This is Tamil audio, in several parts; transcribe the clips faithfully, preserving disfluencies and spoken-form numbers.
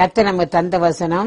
கர்த்தர் நம்ம தந்த வசனம்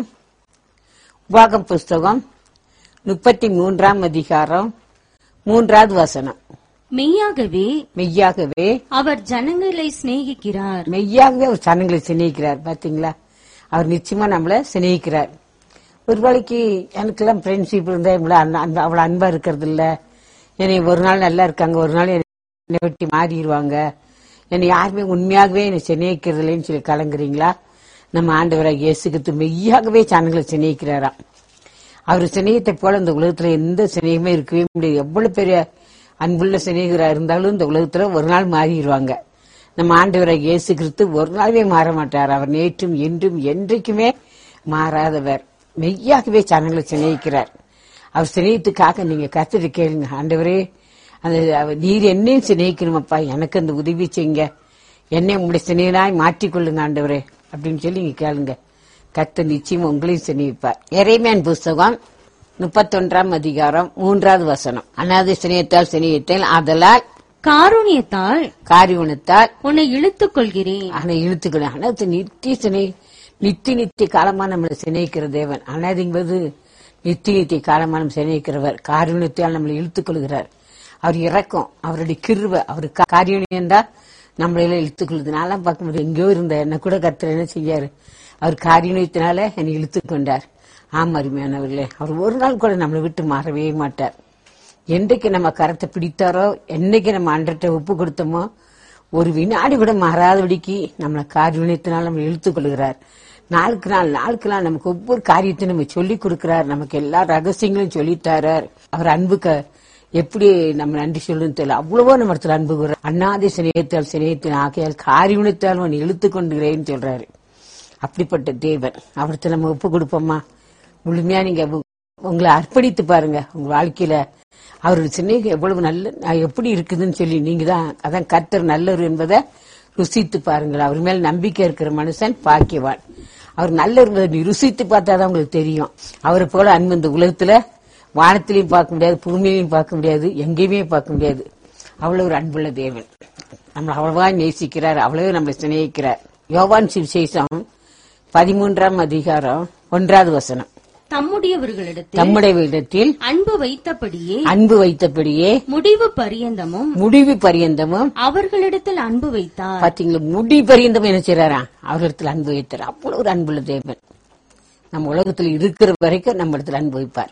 உபாகம் புஸ்தகம் முப்பத்தி மூன்றாம் அதிகாரம் மூன்றாவது வசனம். மெய்யாகவே மெய்யாகவே அவர் ஜனங்களை சிநேகிக்கிறார். மெய்யாகவே அவர் ஜனங்களை சிநேகிக்கிறார். பாத்தீங்களா, அவர் நிச்சயமா நம்மள சிநேகிக்கிறார். ஒரு வேளைக்கு எனக்கெல்லாம் ஃப்ரெண்ட்ஷிப் இருந்தா இவ்வளவு அவ்வளவு அன்பா இருக்கிறது இல்ல, என்னை ஒரு நாள் நல்லா இருக்காங்க, ஒரு நாள் என்னை வெட்டி மாறிடுவாங்க, என்னை யாருமே உண்மையாகவே என்னை சிநேகிக்கிறது இல்லைன்னு சொல்லி கலங்குறீங்களா? நம்ம ஆண்டவராக இயேசு கிறிஸ்து மெய்யாகவே ஜனங்களை சிநேகிக்கிறாராம். அவர் சிநேகத்தை போல இந்த உலகத்துல எந்த சிநேகமே இருக்கவே முடியாது. எவ்வளவு பெரிய அன்புள்ள சிநேகிதரா இருந்தாலும் இந்த உலகத்துல ஒரு நாள் மாறிடுவாங்க. நம்ம ஆண்டவராக இயேசு கிறிஸ்து ஒரு நாளுமே மாற மாட்டார். அவர் நேற்றும் என்றும் என்றைக்குமே மாறாதவர். மெய்யாகவே ஜனங்களை சிநேகிக்கிறார். அவர் சிநேகத்துக்காக நீங்க கத்துட்டு கேளுங்க, ஆண்டவரே அந்த நீர் என்னையும் சிநேகிக்கணுமப்பா, எனக்கு அந்த உதவி செய்யுங்க, என்னை உங்களுடைய சிநேகனாய் மாற்றிக்கொள்ளுங்க ஆண்டவரே அப்படின்னு சொல்லி நீங்க கேளுங்க. கர்த்தர் நிச்சயம் உங்களையும் சிநேகிப்பார். எரேமியா புஸ்தகம் முப்பத்தொன்றாம் அதிகாரம் மூன்றாவது வசனம். அனாதை சிநேகத்தால் சிநேகித்தேன், ஆதலால் காருண்யத்தால் காரியுணத்தால் உன்னை இழுத்துக் கொள்கிறேன். ஆனா இழுத்துக்கணும். அனாதை நித்திய சினை நித்தி நித்திய காலமா நம்மளை சிநேகிக்கிற தேவன். அனாதைங்கிறது நித்தி நித்திய காலமா நம்ம சிநேகிக்கிறவர். காரியுணத்தால் நம்மளை இழுத்துக் கொள்கிறார். அவர் இறக்கம், அவருடைய கிருபை, அவரு காரியம் தான் நம்மளையெல்லாம் இழுத்துக் கொள்ளுது. நான்லாம் பார்க்க முடியும், எங்கேயோ இருந்த என்ன கூட கர்த்தர் என்ன செய்யாரு, அவர் காரியத்தினால என்னை இழுத்துக் கொண்டார். ஆமா அருமையானவர்களே, அவர் ஒரு நாள் கூட நம்மளை விட்டு மாறவே மாட்டார். என்றைக்கு நம்ம கரத்தை பிடித்தாரோ, என்னைக்கு நம்ம அன்றட்ட ஒப்பு கொடுத்தோமோ, ஒரு வினாடி கூட மாறாதபடிக்கு நம்மளை காரியத்தினால நம்ம இழுத்துக் கொள்கிறார். நாளுக்கு நாள் நாளுக்கு நாள் நமக்கு ஒவ்வொரு காரியத்தையும் நம்ம சொல்லிக் கொடுக்கிறார். நமக்கு எல்லா ரகசியங்களும் சொல்லித்தாரார். அவர் அன்புக்கு எப்படி நம்ம நன்றி சொல்லணும்னு தெரியல, அவ்வளவோ நம்ம இடத்துல அன்பு கூற. அண்ணாதி சிநேகத்தால் சிநேகத்தின் ஆகையால் காரியத்தால் அவன் இழுத்து கொண்டுகிறேன்னு சொல்றாரு. அப்படிப்பட்ட தேவன் அவர்கிட்ட நம்ம ஒப்பு கொடுப்போமா? முழுமையா நீங்க உங்களை அர்ப்பணித்து பாருங்க. உங்க வாழ்க்கையில அவருடைய சிநேகம் எவ்வளவு நல்ல எப்படி இருக்குதுன்னு சொல்லி நீங்க தான் அதான் கர்த்தர் நல்லவர் என்பதை ருசித்து பாருங்கள். அவர் மேல நம்பிக்கை இருக்கிற மனுஷன் பாக்கியவான். அவர் நல்லவர் நீ ருசித்து பார்த்தாதான் உங்களுக்கு தெரியும். அவரை போல அன்பு இந்த உலகத்துல வானத்திலையும் பார்க்க முடியாது, பூமியிலையும் பார்க்க முடியாது, எங்கேயுமே பார்க்க முடியாது. அவ்வளவு ஒரு அன்புள்ள தேவன் நம்மளை அவ்வளவா நேசிக்கிறார், அவ்வளவு நம்மளை சிநேகிக்கிறார். யோவான் சுவிசேஷம் பதிமூன்றாம் அதிகாரம் ஒன்றாவது வசனம். தம்முடையவர்களிடத்தில் தம்முடையவர்களிடத்தில் அன்பு வைத்தபடியே அன்பு வைத்தபடியே முடிவு பரியந்தமும் முடிவு பரியந்தமும் அவர்களிடத்தில் அன்பு வைத்தார். பாத்தீங்களா, முடி பரியந்தமும் என்ன செய்யறாரா, அவர்களிடத்தில் அன்பு வைத்தார். அவ்வளவு ஒரு அன்புள்ள தேவன். நம்ம உலகத்தில் இருக்கிற வரைக்கும் நம்ம இடத்துல அன்பு வைப்பார்.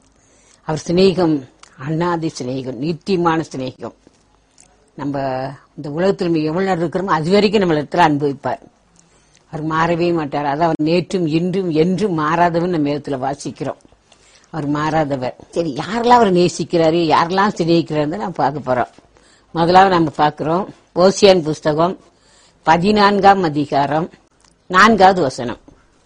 அவர் சிநேகம் அண்ணாதி சிநேகம், நித்தியமான சிநேகம். நம்ம இந்த உலகத்தில் நம்ம எவ்வளவு நேரம் இருக்கிறோமோ அது வரைக்கும் நம்ம இடத்துல அன்பு வைப்பார். அவர் மாறவே மாட்டார். அதான் அவர் நேற்றும் இன்றும் என்றும் மாறாதவன் நம்ம இடத்துல வாசிக்கிறோம். அவர் மாறாதவர். சரி, யாரெல்லாம் அவர் நேசிக்கிறாரு, யாரெல்லாம் சிநேகிக்கிறாரு நம்ம பார்க்க போறோம். முதலாவது நம்ம பார்க்கிறோம் ஓசியான் புஸ்தகம் பதினான்காம் அதிகாரம் நான்காவது வசனம்.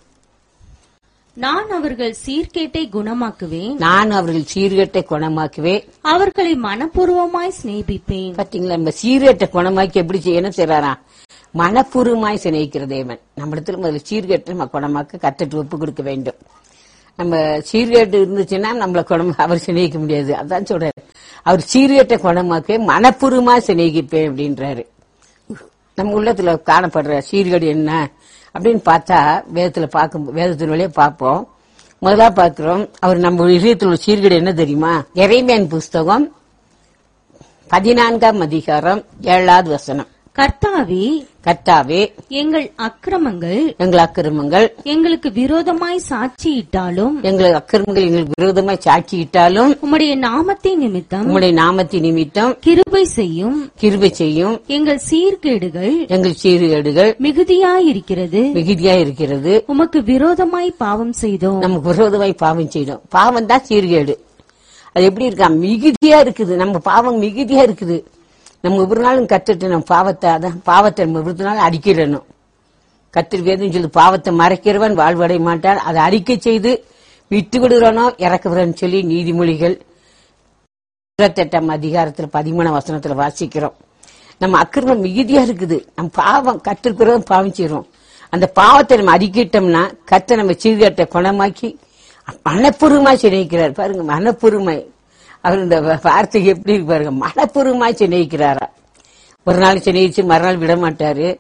நான் அவர்கள் சீர்கேட்டை குணமாக்குவேன், நான் அவர்கள் சீர்கேட்டை குணமாக்குவேன், அவர்களை மனப்பூர்வமாய் சிநேகிப்பேன். பாத்தீங்களா, நம்ம சீர்கேட்டை குணமாக்கி எப்படி செய்யணும் செய்யறாரா, மனப்பூர்வமாய் சிநேகிக்கிற தேவன். நம்ம இடத்துல முதல்ல சீர்கேட்டை நம்ம குணமாக்க கத்துட்டு ஒப்பு கொடுக்க வேண்டும். நம்ம சீர்கேட்டு இருந்துச்சுன்னா நம்மள குணம் அவர் சிநேகிக்க முடியாது. அதான் சொல்றாரு, அவர் சீர்கேட்டை குணமாக்க மனப்பூர்வமாய் சிநேகிப்பேன் அப்படின்றாரு. நம்ம உள்ளத்துல காணப்படுற சீர்கேடு என்ன அப்படின்னு பார்த்தா வேதத்துல பார்க்கும் வேதத்தின் வழியா பார்ப்போம். முதலா பார்க்கிறோம் அவர் நம்ம இதயத்தில் உள்ள சீர்கேடு என்ன தெரியுமா? எரேமியா புஸ்தகம் பதினான்காம் அதிகாரம் ஏழாவது வசனம். கர்த்தாவே கர்த்தாவே எங்கள் அக்கிரமங்கள் எங்கள் அக்கிரமங்கள் எங்களுக்கு விரோதமாய் சாட்சியிட்டாலும் எங்கள் அக்கிரமங்கள் எங்களுக்கு விரோதமாய் சாட்சியிட்டாலும் உம்முடைய நாமத்தின் நிமித்தம் உம்முடைய நாமத்தின் நிமித்தம் கிருபை செய்யும் கிருபை செய்யும் எங்கள் சீர்கேடுகள் எங்கள் சீர்கேடுகள் மிகுதியாயிருக்கிறது மிகுதியாய் இருக்கிறது. உமக்கு விரோதமாய் பாவம் செய்தோம். நமக்கு விரோதமாய் பாவம் செய்தோம். பாவம் தான் சீர்கேடு. அது எப்படி இருக்கா, மிகுதியா இருக்குது. நம்ம பாவம் மிகுதியா இருக்குது. நம்ம ஒரு நாளும் கத்துட்டு நம்ம பாவத்தை அதான் பாவத்தை நம்ம ஒரு நாள் அடிக்கிறணும். கத்திரி வேதம் சொல்லி பாவத்தை மறைக்கிறவன் வாழ்வடைய மாட்டான், அதை அறிக்கை செய்து விட்டு விடுறானோ இறக்குறன்னு சொல்லி நீதிமொழிகள் இருபத்தி எட்டாம் அதிகாரத்துல பதிமூணாம் வசனத்துல வாசிக்கிறோம். நம்ம அக்கிரமம் மிகுதியா இருக்குது. நம்ம பாவம் கத்திருக்கிறோம் பாவம் செய்யறோம். அந்த பாவத்தை நம்ம அறிக்கிட்டோம்னா கத்த நம்ம சீர்கேட்டை குணமாக்கி மனப்பூர்வமாய் சிநேகிக்கிறார். பாருங்க, மனப்பூர்வமாய் அவர் இந்த வார்த்தைக்கு எப்படி பாருங்க, மனப்பூர்வமாய் சிநேகிக்கிறாரா. ஒரு நாள் சிநேகிச்சு மறுநாள் விட மாட்டாரு.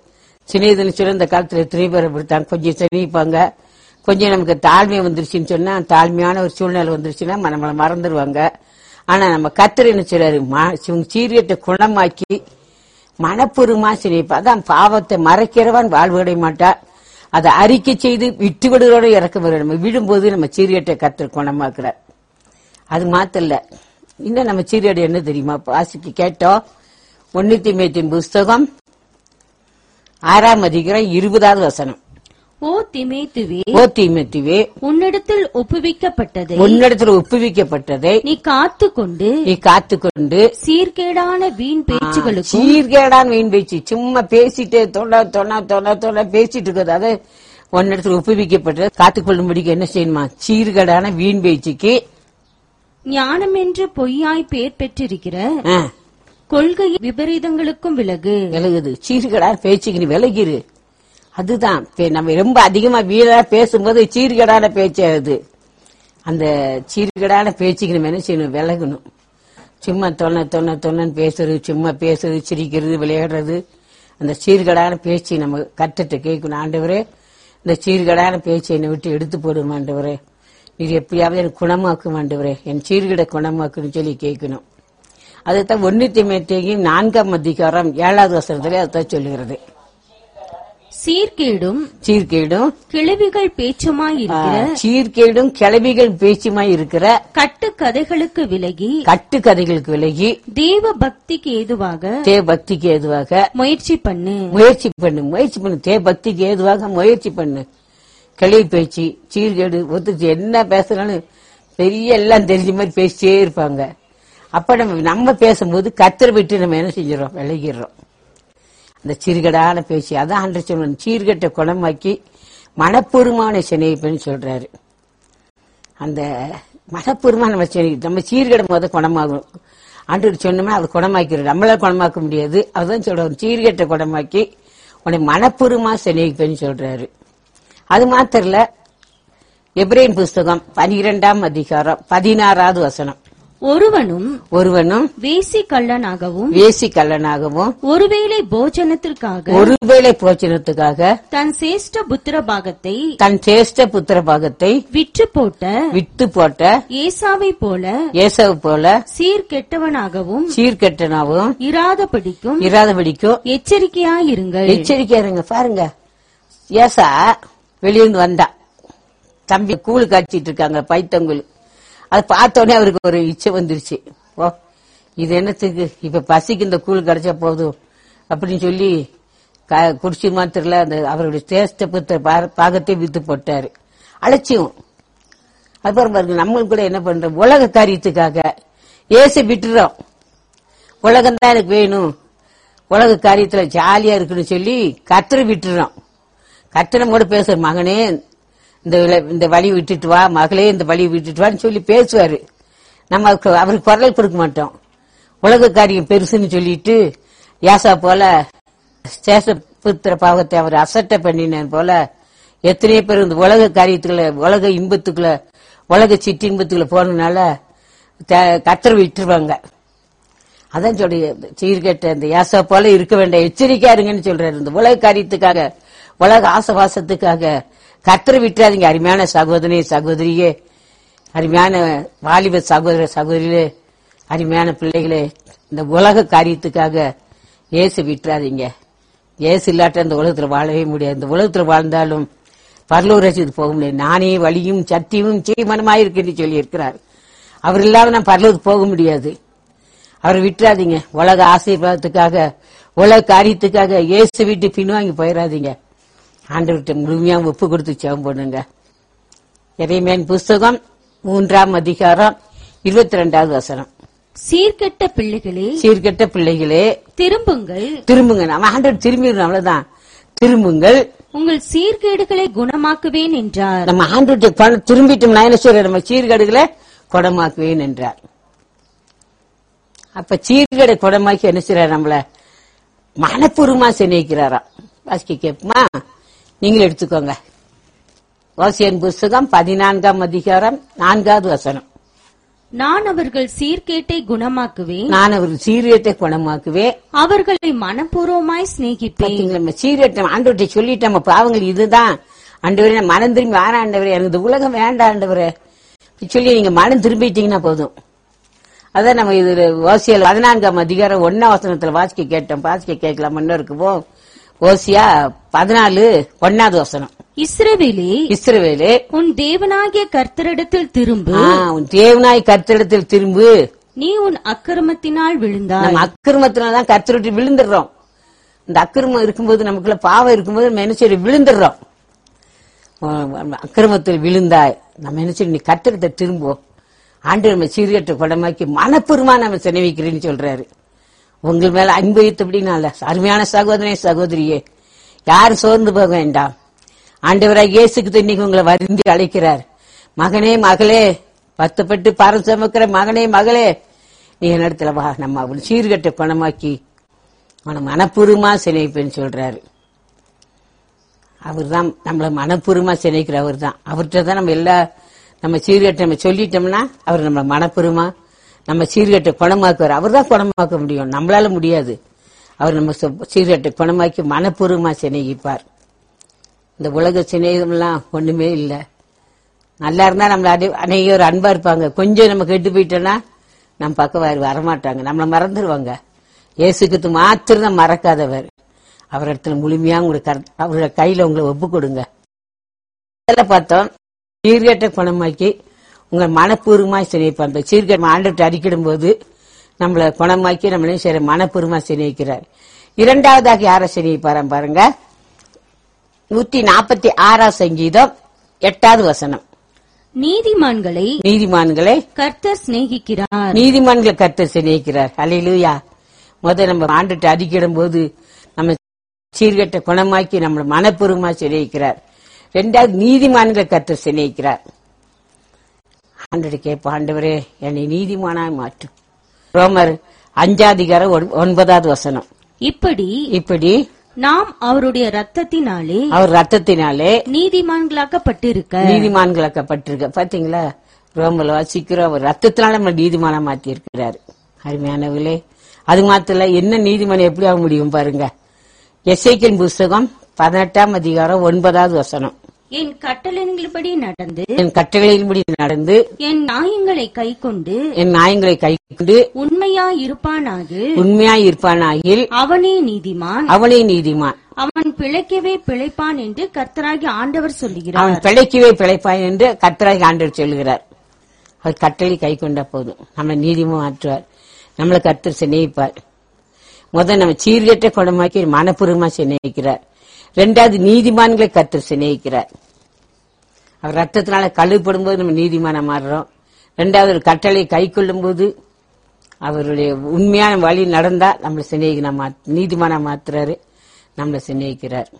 சிநேகிதன் சொல்ல இந்த காலத்துல எத்தனை பேர் அப்படித்தான், கொஞ்சம் சிநேகிப்பாங்க, கொஞ்சம் நமக்கு தாழ்மை வந்துருச்சுன்னு சொன்னா, தாழ்மையான ஒரு சூழ்நிலை வந்துருச்சுன்னா நம்மளை மறந்துடுவாங்க. ஆனா நம்ம கர்த்தர் என்ன செய்றாரு, சீர்கேட்ட குணமாக்கி மனப்பூர்வமா சிநேகிப்பா. அதான் பாவத்தை மறைக்கிறவன் வாழ்வு அடைய மாட்டா, அதை அறிக்கை செய்து விட்டு விடுவதோட இறக்க வர நம்ம விடும்போது நம்ம சீர்கேட்ட கர்த்தர் குணமாக்குறார். அது மாத்தல்ல, இன்னும் நம்ம சீர்கேடு என்ன தெரியுமா வாசிக்க கேட்டோம். ஒன்னு தீமோத்தேயுவின் புஸ்தகம் ஆறாம் அதிகாரம் இருபதாவது வசனம். ஓ தீமோத்தேயுவே, ஓ தீமோத்தேயுவே, உன்னிடத்தில் ஒப்புவிக்கப்பட்டதை உன்னிடத்தில் ஒப்புவிக்கப்பட்டதை நீ காத்துக்கொண்டு நீ காத்துக்கொண்டு சீர்கேடான வீண் பேச்சுகளுக்கும் சீர்கேடான வீண் பேச்சு, சும்மா பேசிட்டு தொட தொண தொண தொண பேசிட்டு இருக்கிறது, அதை உன்னிடத்தில் ஒப்புவிக்கப்பட்டதை காத்துக்கொள்ளும்படிக்கு என்ன செய்யணுமா, சீர்கேடான வீண் பேச்சுக்கு ஞானம் என்று பொய்யாய் பேர் பெற்றிருக்கிற ஆ, கொள்கை விபரீதங்களுக்கும் விலகு. விலகுது. சீர்கேடான பேச்சுக்கு நீ விலகிரு. அதுதான் பே- நம்ம ரொம்ப அதிகமா வீணா பேசும்போது சீர்கேடான பேச்சாகுது. அந்த சீர்கேடான பேச்சுக்கு நம்ம என்ன செய்யணும், விலகணும். சும்மா தொன்ன தொன்ன தொன்னன்னு பேசுறது, சும்மா பேசுறது, சிரிக்கிறது, விளையாடுறது, அந்த சீர்கேடான பேச்சு நம்ம கற்றுட்டு கேட்கணும். ஆண்டவரே, இந்த சீர்கேடான பேச்சை என்னை விட்டு எடுத்து போடும் ஆண்டவரே, இது எப்படியாவது எனக்கு குணமாக்கும் ஆண்டவரே, என் சீர்கேட குணமாக்குன்னு சொல்லி கேட்கணும். அதைத்தான் ஒன்னு தீமோத்தேயு நான்காம் அதிகாரம் ஏழாவது வசனத்திலே அதைத்தான் சொல்லுகிறது. சீர்கேடும் சீர்கேடும் கிளவிகள் பேச்சுமாய் இருக்கிற சீர்கேடும் கிளவிகள் பேச்சுமாய் இருக்கிற கட்டுக்கதைகளுக்கு விலகி கட்டுக்கதைகளுக்கு விலகி தேவ பக்திக்கு ஏதுவாக தேவ பக்திக்கு ஏதுவாக முயற்சி பண்ணு. முயற்சி பண்ணு முயற்சி பண்ணு தேவ பக்திக்கு ஏதுவாக முயற்சி பண்ணு. கிளவி பேச்சு, சீர்கேடு, ஒத்துச்சு என்ன பேசுறாலும் பெரிய எல்லாம் தெரிஞ்ச மாதிரி பேசிட்டே இருப்பாங்க. அப்ப நம்ம நம்ம பேசும்போது கர்த்தரை விட்டு நம்ம என்ன செஞ்சிடறோம், விலகிடுறோம். அந்த சீர்கேடான பேச்சு, அதான் ஆண்டவர் சொல்லணும், சீர்கேட்ட குணமாக்கி மனப்பூர்வமான சிநேகிப்பேன்னு சொல்றாரு. அந்த மனப்பூர்வமா நம்ம சிநேகி நம்ம சீர்கேட போத குணமாகும். ஆண்டவர் சொன்னோம்னா அது குணமாக்கிறது, நம்மளால குணமாக்க முடியாது. அதுதான் சொல்றாரு, சீர்கேட்ட குணமாக்கி உன்னை மனப்பூர்வமா சிநேகிப்பேன்னு சொல்றாரு. அது மாத்திரல, எபிரேயர் புஸ்தகம் பனிரெண்டாம் அதிகாரம் பதினாறாவது வசனம். ஒருவனும் ஒருவனும் வேசி கள்ளனாகவும் வேசி கள்ளனாகவும் ஒருவேளை போஜனத்திற்காக ஒருவேளை போச்சனத்துக்காக தன் சேஷ்ட புத்திர பாகத்தை தன் சேஷ்ட புத்திர பாகத்தை விற்று போட்ட விட்டு போட்ட ஏசாவை போல ஏசாவு போல சீர்கெட்டவனாகவும் சீர்கெட்டனாகவும் இராதபடிக்கும் இராதபடிக்கும் எச்சரிக்கையாயிருங்கள். எச்சரிக்கையா இருங்க. பாருங்க, ஏசா வெளியிருந்து வந்தா, தம்பி கூழ் காய்ச்சிட்டு இருக்காங்க, பைத்தங்குள். அது பார்த்த உடனே அவருக்கு ஒரு இச்சை வந்துருச்சு. ஓ, இது என்னத்துக்கு, இப்ப பசிக்கு இந்த கூழ் கிடைச்சா போதும் அப்படின்னு சொல்லி க- குடிச்சு மாத்திரல அந்த அவருடைய சேஷ்ட புத்திர பா- பாகத்தை வித்து போட்டாரு. அலட்சியம். அப்புறம் பாருங்க, நம்மளும் கூட என்ன பண்றோம், உலக காரியத்துக்காக ஏசை விட்டுறோம். உலகம் தான் எனக்கு வேணும், உலக காரியத்துல ஜாலியா இருக்குன்னு சொல்லி கர்த்தரை விட்டுறோம். கர்த்தரை கூட பேசுற, மகனே இந்த வில- இந்த வழி விட்டுட்டு வா, மகளே இந்த வழி விட்டுட்டு வான்னு சொல்லி பேசுவாரு. நம்ம அவருக்கு அவருக்கு குரல் கொடுக்க மாட்டோம். உலக காரியம் பெருசுன்னு சொல்லிட்டு யாசா போல சேஷ புத்திர பாவத்தை அவர் அசட்டை பண்ணினார் போல எத்தனையோ பேர் இந்த உலக காரியத்துக்குள்ள, உலக இன்பத்துக்குள்ள, உலக சிற்றின்பத்துக்குள்ள போனதுனால கர்த்தரை விட்டுருவாங்க. அதான் சொல்லி சீர்கேட்ட இந்த யாசா போல இருக்க வேண்டாம், எச்சரிக்கையா இருங்கன்னு சொல்றாரு. இந்த உலக காரியத்துக்காக, உலக ஆசவாசத்துக்காக கர்த்தரை விட்டுறாதீங்க. அருமையான சகோதரி சகோதரியே, அருமையான வாலிப சகோதர சகோதரியே, அருமையான பிள்ளைகளே, இந்த உலக காரியத்துக்காக இயேசு விட்டுறாதீங்க. இயேசு இல்லாட்ட இந்த உலகத்துல வாழவே முடியாது. இந்த உலகத்துல வாழ்ந்தாலும் பரலோக ராஜ்யத்துக்கு போக முடியாது. நானே வழியும் சத்தியமும் ஜீவனுமாயிருக்கேன்னு சொல்லி இருக்கிறார். அவர் இல்லாம நான் பரலோகத்துக்கு போக முடியாது. அவரை விட்டுறாதீங்க. உலக ஆசீர்வாதத்துக்காக, உலக காரியத்துக்காக இயேசு விட்டு பின்வாங்கி போயிடாதீங்க. ஆண்டவர்கிட்ட முழுமையா ஒப்பு கொடுத்து ஜெபம் பண்ணுங்க. எரேமியாவின் புஸ்தகம் மூன்றாம் அதிகாரம் இருபத்தி ரெண்டாவது வசனம். சீர்கெட்ட பிள்ளைகளே, சீர்கெட்ட பிள்ளைகளே திரும்புங்கள், திரும்புங்க. நம்ம ஆண்டவர் திரும்பிடணும், அவ்வளவுதான். திரும்புங்கள், உங்கள் சீர்கேடுகளை குணமாக்குவேன் என்றார். நம்ம ஆண்டவர்கிட்ட திரும்பிட்டோம்னா என்ன சொல்ற, நம்ம சீர்கேடுகளை குணமாக்குவேன் என்றார். அப்ப சீர்கேடை குணமாக்கி என்ன செய்யறாரு, நம்மள மனப்பூர்வமா சிநேகிக்கிறாராம். வாசிக்க கேட்போமா? நீங்களும் எடுத்துக்கோங்க. ஓசியன் புஸ்தகம் பதினான்காம் அதிகாரம் நான்காவது வசனம். நான் அவர்கள் சீர்கேட்டை குணமாக்குவேன். நான் அவர்கள் சீரியத்தை குணமாக்குவேன். அவர்களை மனப்பூர்வமாய் சிநேகிப்பேன். பாத்தீங்களா, நம்ம சீரியத்தை ஆண்டவர்கிட்ட சொல்லிட்டு நம்ம பாவங்கள் இதுதான் ஆண்டவரே, நான் மனம் திரும்பி வேணாம் ஆண்டவரே, எனக்கு இந்த உலகம் வேண்டாம் ஆண்டவரே சொல்லி நீங்க மனம் திரும்பிட்டீங்கன்னா போதும். அதான் நம்ம இது ஓசியா பதினான்காம் அதிகாரம் ஒன்னாம் வசனத்துல வாசிக்க கேட்டோம். வாசிக்க கேட்கலாம் முன்னோருக்குவோ. ஓசியா பதினாலு ஒன்னாவது வசனம். இஸ்ரவேலே, இஸ்ரவேலே, உன் தேவனாகிய கர்த்தரிடத்தில் திரும்பு. ஆ, உன் தேவனாய் கர்த்தரிடத்தில் திரும்பு. நீ உன் அக்கிரமத்தினால் விழுந்தாய். நம்ம அக்கிரமத்தினால்தான் கர்த்தரை விழுந்துடுறோம். இந்த அக்கிரமம் இருக்கும்போது, நமக்குள்ள பாவம் இருக்கும்போது நம்ம என்ன செய்ய விழுந்துடுறோம். அக்கிரமத்தில் விழுந்தாய், நம்ம என்ன செய்ய நீ கர்த்தரிடத்தை திரும்புவோம். ஆண்டு நம்ம சீர்கட்ட குடமாக்கி மனப்பூர்வமா நம்ம சினைவிக்கிறேன்னு சொல்றாரு. உங்கள் மேல அன்பு வைத்தபடினால அருமையான சகோதரனே சகோதரியே, யாரும் சோர்ந்து போக வேண்டாம். ஆண்டவராக இயேசுக்கு இன்னைக்கு உங்களை வருந்தி அழைக்கிறார். மகனே மகளே, பத்துப்பட்டு பாரம் சுமக்கிற மகனே மகளே, நீ என்னிடத்துல வா, நம்ம அவள் சீர்கட்ட குணமாக்கி அவனை மனப்பூர்வமா சினைப்பேன்னு சொல்றாரு. அவர் தான் நம்மளை மனப்பூர்வமா சினைக்கிற அவர் தான். அவர்கிட்ட தான் நம்ம எல்லா நம்ம சீர்கட்ட நம்ம சொல்லிட்டோம்னா அவர் நம்மளை மனப்பூர்வமா நம்ம சீர்கட்ட குணமாக்குவார். அவர் தான் குணமாக்க முடியும், நம்மளால முடியாது. அவர் நம்ம சீர்கட்ட குணமாக்கி மனப்பூர்வமா சிநேகிப்பார். இந்த உலக சிநேகம்லாம் ஒண்ணுமே இல்லை. நல்லா இருந்தா நம்மள அநேகர் அன்பா இருப்பாங்க. கொஞ்சம் நம்ம கெட்டு போயிட்டோம்னா நம்ம பக்கம் வரமாட்டாங்க, நம்மள மறந்துடுவாங்க. இயேசுக்கு மாத்திரம் தான் மறக்காதவர். அவர் இடத்துல முழுமையா உங்களுக்கு அவரோட கையில உங்களை ஒப்பு கொடுங்க. பார்த்தோம், சீர்கட்ட குணமாக்கி உங்க மனப்பூர்வமாய் சிநேகிப்பார். அந்த சீர்கட்ட ஆண்டுட்டு அடிக்கிடும் போது நம்மளை குணமாக்கி நம்மளையும் சரி மனப்பூர்வமா சிநேகிக்கிறார். இரண்டாவதாக யாரை சிநேகிப்பாரா பாருங்க. நூத்தி நாற்பத்தி ஆறாம் சங்கீதம் எட்டாவது வசனம். நீதிமான்களை நீதிமான்களை கர்த்தர் சிநேகிக்கிறார். நீதிமான்களை கர்த்தர் சிநேகிக்கிறார். அல்லேலூயா. முதல் நம்ம ஆண்டுட்டு அடிக்கிடும் போது நம்ம சீர்கட்ட குணமாக்கி நம்மளை மனப்பூர்வமா சிநேகிக்கிறார். ரெண்டாவது நீதிமான்களை கர்த்தர் சிநேகிக்கிறார். ஆண்டவரே கேட்ப, ஆண்டவரே என்னை நீதிமானாய் மாற்றும். ரோமர் அஞ்சாதிகாரம் ஒன்பதாவது வசனம். இப்படி இப்படி நாம் அவருடைய ரத்தத்தினாலே அவர் ரத்தத்தினாலே நீதிமான்களாக்கப்பட்டிருக்க நீதிமான்களாக்கப்பட்டிருக்க. பாத்தீங்களா, ரோமர்ல வாசிக்கிறோம், அவர் ரத்தத்தினால நம்ம நீதிமானா மாத்தி இருக்கிறாரு. அருமையானவர்களே, அது மாத்திர என்ன நீதிமான் எப்படி ஆக முடியும் பாருங்க. எசேக்கியேல் புஸ்தகம் பதினெட்டாம் அதிகாரம் ஒன்பதாவது வசனம். என் கட்டளைகளின்படி நடந்து என் கட்டளையின்படி நடந்து என் நியாயங்களை கை கொண்டு என் நியாயங்களை கை கொண்டு உண்மையா இருப்பானாக உண்மையாய் இருப்பானாகில் அவனே நீதிமான் அவனே நீதிமான் அவன் பிழைக்கவே பிழைப்பான் என்று கர்த்தராகி ஆண்டவர் சொல்லுகிறார். அவன் பிழைக்கவே பிழைப்பான் என்று கர்த்தராகி ஆண்டவர் சொல்லுகிறார். அவர் கட்டளை கை கொண்ட போதும் நம்மளை நீதிமான் மாற்றுவார். நம்மளை கர்த்தர் சிநேகிப்பார். முதல் நம்ம சீர்கட்ட குணமாக்கி மனப்பூர்வமா சிநேகிக்கிறார். ரெண்டாவது நீதிமான்களை கர்த்தர் சிநேகிக்கிறார். அவர் ரத்தத்தினால கழுவுப்படும் போது நம்ம நீதிமான மாறுறோம். ரெண்டாவது ஒரு கட்டளை கை கொள்ளும் போது அவருடைய உண்மையான வழி நடந்தா நம்மளை சிநேகினா நீதிமான மாத்துறாரு, நம்மளை சிநேகிக்கிறார்.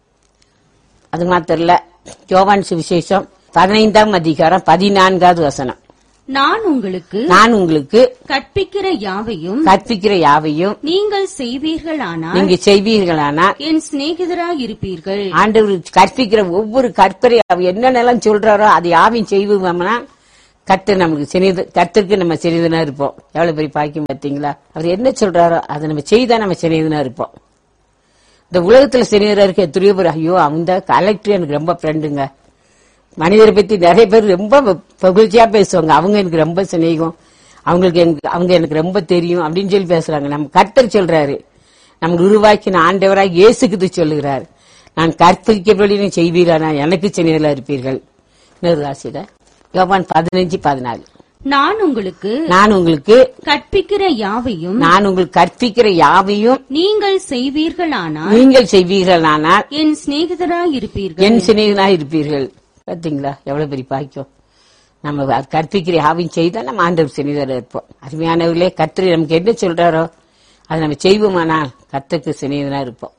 அது மாத்திரம் இல்ல, யோவான் சுவிசேஷம் பதினைந்தாம் அதிகாரம் பதினான்காவது வசனம். நான் உங்களுக்கு நான் உங்களுக்கு கற்பிக்கிற யாவையும் கற்பிக்கிற யாவையும் நீங்கள் செய்வீர்களானால் நீங்க செய்வீர்களானால் என் சிநேகிதராய் இருப்பீர்கள். ஆண்டவர் கற்பிக்கிற ஒவ்வொரு கற்பரை அவர் என்னென்னலாம் சொல்றாரோ அதை யாவையும் செய்வோம்னா கர்த்தர் நமக்கு சிறிது கர்த்தருக்கு நம்ம சிறிதனா இருப்போம். எவ்வளவு பெரிய பாக்கியம் பார்த்தீங்களா. அவர் என்ன சொல்றாரோ அதை நம்ம செய்தா நம்ம சிறிதனா இருப்போம். இந்த உலகத்துல சிறிதரா இருக்க எத்தனையோ பேர், ஐயோ அந்த கலெக்டர் எனக்கு ரொம்ப ஃப்ரெண்டுங்க, மனிதரை பத்தி நிறைய பேர் ரொம்ப பகுழ்ச்சியா பேசுவாங்க, அவங்க எனக்கு ரொம்ப சிநேகம், அவங்களுக்கு அவங்க எனக்கு ரொம்ப தெரியும் அப்படின்னு சொல்லி பேசுறாங்க. நம்ம கர்த்தர் சொல்றாரு, நமக்கு உருவாக்கின ஆண்டவராக இயேசுக்கு சொல்லுகிறார், நான் கற்பிக்கப்படி செய்வீரானா எனக்கு சிநேகிதரா இருப்பீர்கள். ராசிட யோவான் பதினஞ்சு பதினாலு. நான் உங்களுக்கு நான் உங்களுக்கு கற்பிக்கிற யாவையும் நான் உங்களுக்கு கற்பிக்கிற யாவையும் நீங்கள் செய்வீர்களானால் நீங்கள் செய்வீர்களானால் என் சிநேகிதராய் இருப்பீர்கள் என் சிநேகிதராய் இருப்பீர்கள். பாத்தீங்களா எவ்வளவு பெரிய பாக்கியம். நம்ம கற்பிக்கிற யாவையும் செய்தா நம்ம ஆண்டவர் சிநேகிதராக இருப்போம். அருமையானவர்களே, கர்த்தர் நமக்கு என்ன சொல்றாரோ அதை நம்ம செய்வோமானால் கர்த்தருக்கு சிநேகிதரா இருப்போம்.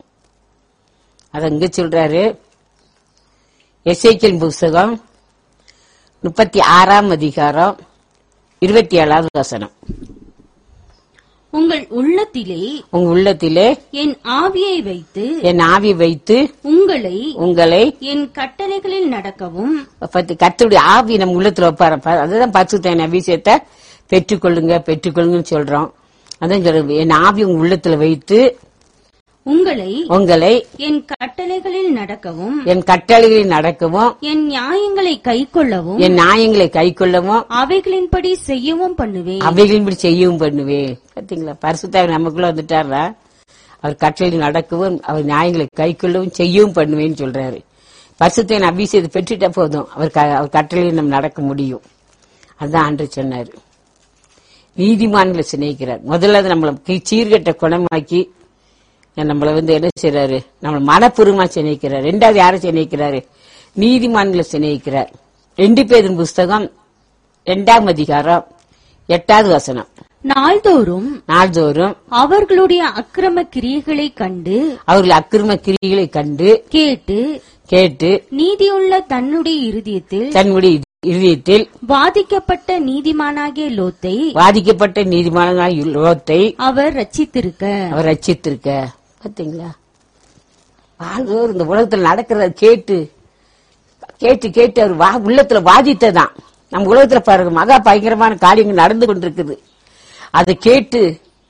அத இங்க சொல்றாரு, எசேக்கியேல் புஸ்தகம் முப்பத்தி ஆறாம் அதிகாரம் இருபத்தி ஏழாவது வசனம். உங்கள் உள்ளத்திலே உங்க உள்ளத்திலே என் ஆவியை வைத்து என் ஆவி வைத்து உங்களை உங்களை என் கட்டளைகளில் நடக்கவும் பத்தி கர்த்தருடைய ஆவி நம்ம உள்ளத்துல வைப்பாரு. அதுதான் பரிசுத்த அபிஷேகத்தை பெற்றுக்கொள்ளுங்க பெற்றுக்கொள்ளுங்கன்னு சொல்றோம். அதான் சொல்ற என் ஆவி உங்க உள்ளத்துல வைத்து உங்களை உங்களை என் கட்டளைகளில் நடக்கவும் என் கட்டளைகளில் நடக்கவும் என் நியாயங்களை கைக்கொள்ளவும் என் நியாயங்களை கைக்கொள்ளவும் அவைகளின்படி செய்யவும் பண்ணுவேன். அவைகளின்படி செய்யவும் பண்ணுவேன். பாத்தீங்களா, பரிசுத்தாவி நமக்குள்ள வந்துட்டாரா, அவர் கட்டளையில் நடக்கவும் அவர் நியாயங்களை கைக்கொள்ளவும் செய்யவும் பண்ணுவேன்னு சொல்றாரு. பரிசுத்த அபிஷேகத்தை பெற்றுட்டா போதும், அவர் அவர் கட்டளையில் நம்ம நடக்க முடியும். அதுதான் ஆண்டு சொன்னாரு. நீதிமான்களை சிநேகிக்கிறார். முதல்ல அது நம்மள சீர்கட்ட குணமாக்கி நம்மள வந்து என்ன செய்யறாரு, நம்மள மனப்பூர்வமா சிநேகிக்கிறார். ரெண்டாவது யாரை சிநேகிக்கிறாரு, நீதிமான்களை சிநேகிக்கிறார். ரெண்டு பேரின் புஸ்தகம் இரண்டாம் அதிகாரம் எட்டாவது வசனம். நாள்தோறும் நாள்தோறும் அவர்களுடைய அக்கிரம கிரியைகளை கண்டு அவர்கள் அக்கிரம கிரிகளை கண்டு கேட்டு கேட்டு நீதியுள்ள தன்னுடைய இருதயத்தில் தன்னுடைய இருதயத்தில் பாதிக்கப்பட்ட நீதிமானாகிய லோத்தை பாதிக்கப்பட்ட நீதிமானாகிய லோத்தை அவர் ரட்சித்திருக்க அவர் ரட்சித்திருக்க. பாத்தீங்களா, வாழ்வோர் இந்த உலகத்துல நடக்கிறத கேட்டு கேட்டு கேட்டு அவர் வா- உள்ளத்துல பாதித்ததான். நம்ம உலகத்துல பாருங்க, மகா பயங்கரமான காரியங்கள் நடந்து கொண்டிருக்குது. அதை கேட்டு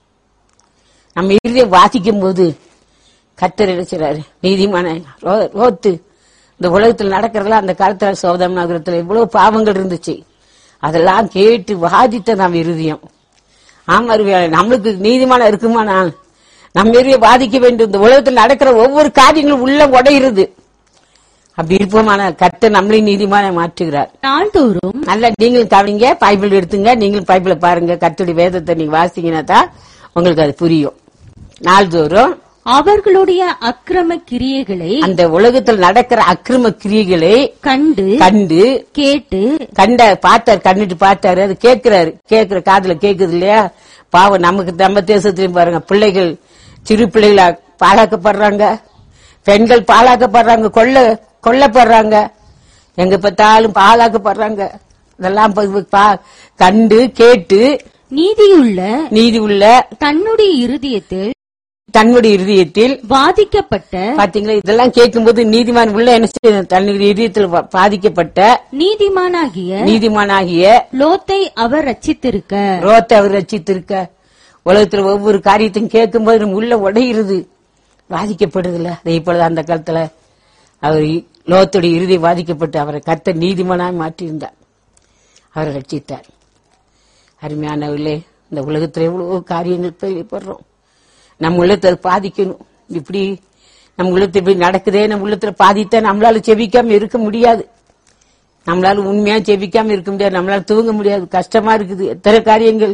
நம்ம இறுதியை வாசிக்கும் போது கர்த்தர் நினைச்சாரு, நீதிமான ரோ- ரோத்து இந்த உலகத்தில் நடக்கிறதெல்லாம் அந்த காலத்துல சோதம் நகரத்துல இவ்வளவு பாவங்கள் இருந்துச்சு. அதெல்லாம் கேட்டு வாதித்த நம்ம இருதயம். ஆமா, நம்மளுக்கு நீதிமான இருக்குமா, நான் நம்ம இருதயம் பாதிக்க வேண்டும். இந்த உலகத்தில் நடக்கிற ஒவ்வொரு காரியங்களும் உள்ள உடையிறது. அப்படி இருப்போமான கர்த்தர் நம்மளையும் நீதிமான மாற்றுகிறார். நாள்தோறும் நல்ல நீங்களும் கவனிங்க, பைபிள் எடுத்துங்க, நீங்களும் பைபிளை பாருங்க, கர்த்தருடைய வேதத்தை நீங்க வாசிங்கன்னா தான் உங்களுக்கு அது புரியும். நாள்தோறும் அவர்களுடைய அக்கிரம கிரியைகளை அந்த உலகத்தில் நடக்கிற அக்கிரம கிரியைகளை கண்டு கண்டு கேட்டு கண்ட பார்த்தாரு, கண்ணிட்டு பார்த்தாரு, அது கேட்கிறாரு. கேட்கிற காதுல கேக்குது இல்லையா? பாவம், நமக்கு நம்ம தேசத்திலையும் பாருங்க, பிள்ளைகள் சிறு பிள்ளைகளா பாழாக்கப்படுறாங்க, பெண்கள் பாழாக்கப்படுறாங்க, கொல்ல கொல்லப்படுறாங்க, எங்க பார்த்தாலும் பாழாக்கப்படுறாங்க. இதெல்லாம் ப- பா- கண்டு கேட்டு நீதியுள்ள நீதி உள்ள தன்னுடைய இருதயத்தில் தன்னுடைய இருதயத்தில் பாதிக்கப்பட்ட பாத்தீங்களா, இதெல்லாம் கேட்கும்போது நீதிமான் உள்ள என்ன செய்ய, தன்னுடைய இதயத்தில் பா- பாதிக்கப்பட்ட நீதிமானாகிய நீதிமானாகிய லோத்தை அவர் ரட்சித்திருக்க ரோத்தை அவர் ரட்சித்திருக்க. உலகத்துல ஒவ்வொரு காரியத்தையும் கேட்கும்போது நம்ம உள்ள உடையிறது, பாதிக்கப்படுதுல. அதே போல அந்த காலத்துல அவர் லோத்துடைய இறுதி பாதிக்கப்பட்டு அவரை கர்த்தர் நீதிமானாய் மாற்றியிருந்தார், அவரை ரட்சித்தார். அருமையானவர்களே, இந்த உலகத்துல எவ்வளவு காரியங்கள் கேள்விப்படுறோம். நம்ம உள்ளத்தை அது பாதிக்கணும். இப்படி நம்ம உள்ளத்தை இப்படி நடக்குதே, நம்ம உள்ளத்துல பாதித்தா நம்மளால செவிக்காம இருக்க முடியாது. நம்மளால உண்மையா செவிக்காம இருக்க முடியாது, நம்மளால தூங்க முடியாது. கஷ்டமா இருக்குது. எத்தனை காரியங்கள்,